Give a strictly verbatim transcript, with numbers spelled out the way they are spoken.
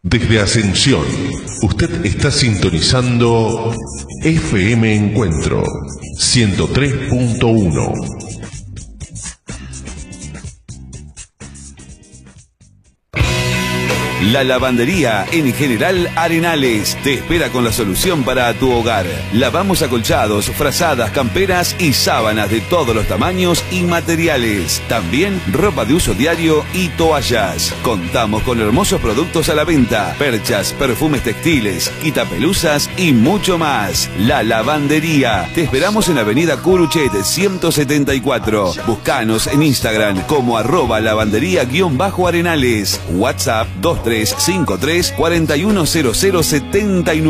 Desde Ascensión, usted está sintonizando F M Encuentro ciento tres punto uno. La lavandería en General Arenales te espera con la solución para tu hogar. Lavamos acolchados, frazadas, camperas y sábanas de todos los tamaños y materiales. También ropa de uso diario y toallas. Contamos con hermosos productos a la venta: perchas, perfumes textiles, quitapelusas y mucho más. La lavandería. Te esperamos en Avenida Curuchet ciento setenta y cuatro. Buscanos en Instagram como arroba lavandería-arenales. WhatsApp dos tres cinco tres, cuatro uno cero cero siete nueve.